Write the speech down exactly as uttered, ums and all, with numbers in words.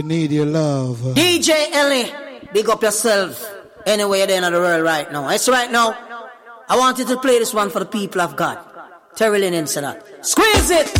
Need your love. D J Ellie, big up yourself. Anywhere you're there in the world right now. It's right now. I wanted to play this one for the people of God. Terry Lynn said that. Squeeze it!